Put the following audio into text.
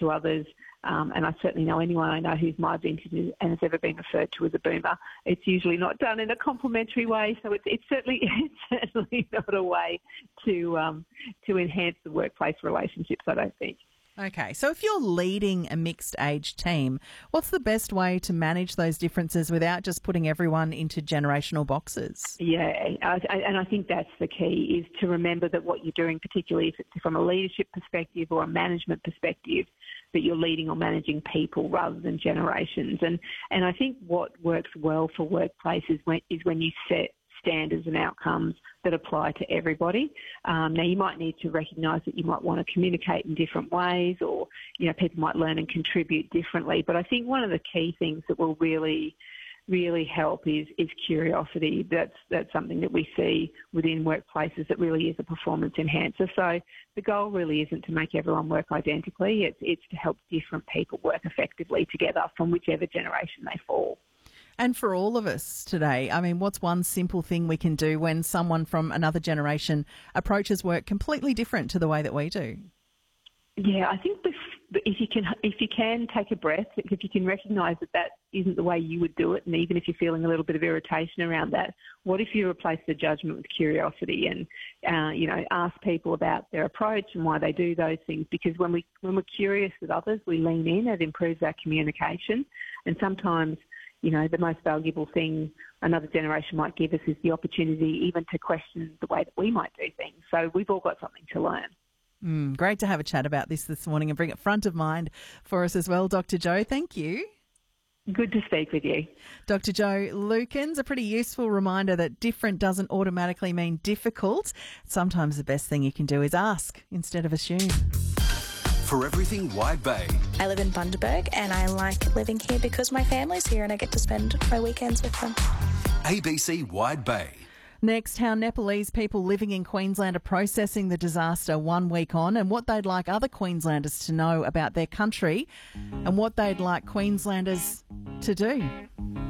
to others. And I certainly know anyone I know who's my vintage and has ever been referred to as a boomer. It's usually not done in a complimentary way, so it's certainly not a way to enhance the workplace relationships, I don't think. Okay, so if you're leading a mixed age team, what's the best way to manage those differences without just putting everyone into generational boxes? Yeah, and I think that's the key, is to remember that what you're doing, particularly if it's from a leadership perspective or a management perspective, that you're leading or managing people rather than generations. And I think what works well for workplaces is when you set standards and outcomes that apply to everybody. Now, you might need to recognise that you might want to communicate in different ways, or people might learn and contribute differently. But I think one of the key things that will really help is curiosity. That's something that we see within workplaces that really is a performance enhancer. So the goal really isn't to make everyone work identically. It's to help different people work effectively together from whichever generation they fall. And for all of us today, I mean, what's one simple thing we can do when someone from another generation approaches work completely different to the way that we do? Yeah, I think if you can take a breath, if you can recognise that isn't the way you would do it, and even if you're feeling a little bit of irritation around that, what if you replace the judgment with curiosity and ask people about their approach and why they do those things? Because when we're curious with others, we lean in. It improves our communication, and sometimes the most valuable thing another generation might give us is the opportunity even to question the way that we might do things. So we've all got something to learn. Great to have a chat about this morning and bring it front of mind for us as well. Dr. Jo, thank you. Good to speak with you. Dr. Jo Lukens, a pretty useful reminder that different doesn't automatically mean difficult. Sometimes the best thing you can do is ask instead of assume. For everything Wide Bay. I live in Bundaberg and I like living here because my family's here and I get to spend my weekends with them. ABC Wide Bay. Next, how Nepalese people living in Queensland are processing the disaster 1 week on, and what they'd like other Queenslanders to know about their country and what they'd like Queenslanders to do.